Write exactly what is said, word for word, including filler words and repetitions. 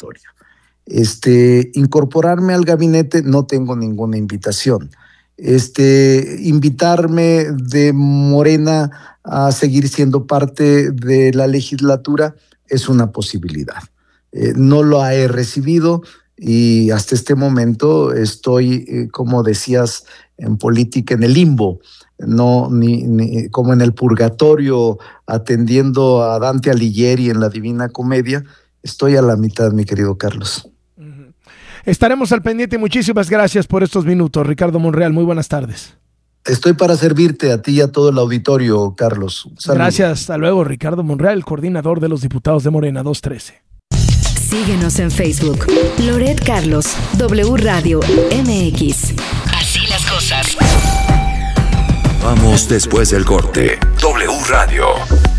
auditorio. Este, incorporarme al gabinete, no tengo ninguna invitación. Este, invitarme de Morena a seguir siendo parte de la legislatura es una posibilidad. Eh, no lo he recibido y hasta este momento estoy, eh, como decías en política, en el limbo, no, ni, ni como en el purgatorio atendiendo a Dante Alighieri en la Divina Comedia. Estoy a la mitad, mi querido Carlos. Estaremos al pendiente. Muchísimas gracias por estos minutos, Ricardo Monreal. Muy buenas tardes. Estoy para servirte a ti y a todo el auditorio, Carlos. Saludos. Gracias. Hasta luego, Ricardo Monreal, coordinador de los diputados de Morena dos trece. Síguenos en Facebook. Loret Carlos, W Radio M X. Así las cosas. Vamos después del corte. W Radio.